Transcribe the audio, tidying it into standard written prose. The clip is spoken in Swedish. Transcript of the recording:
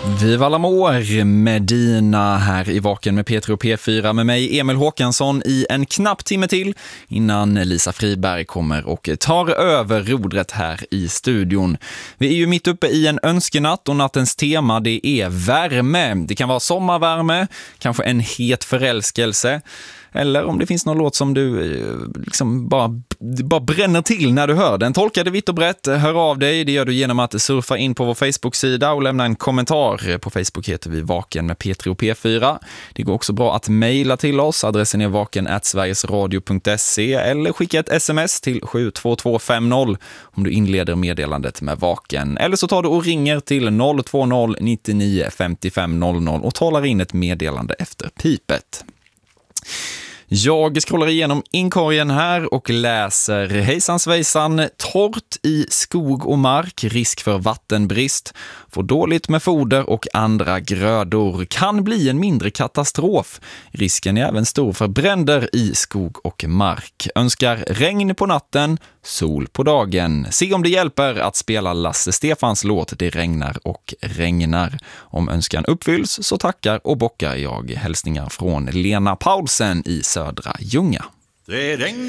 Viva l'amour, Medina här i Vaken med Peter och P4 med mig Emil Håkansson i en knapp timme till innan Lisa Friberg kommer och tar över rodret här i studion. Vi är ju mitt uppe i en önskenatt och nattens tema det är värme. Det kan vara sommarvärme, kanske en het förälskelse. Eller om det finns någon låt som du liksom bara bränner till när du hör den. Tolka det vitt och brett, hör av dig. Det gör du genom att surfa in på vår Facebook-sida och lämna en kommentar. På Facebook heter vi Vaken med P3 och P4. Det går också bra att mejla till oss. Adressen är vaken@sverigesradio.se eller skicka ett sms till 72250 om du inleder meddelandet med Vaken. Eller så tar du och ringer till 020 99 55 00 och talar in ett meddelande efter pipet. Jag scrollar igenom inkorgen här och läser hejsan svejsan, torrt i skog och mark, risk för vattenbrist, får dåligt med foder och andra grödor, kan bli en mindre katastrof. Risken är även stor för bränder i skog och mark. Önskar regn på natten, sol på dagen. Se om det hjälper att spela Lasse Stefans låt Det regnar och regnar. Om önskan uppfylls så tackar och bockar jag. Hälsningar från Lena Paulsen i Södra Ljunga. Det regnar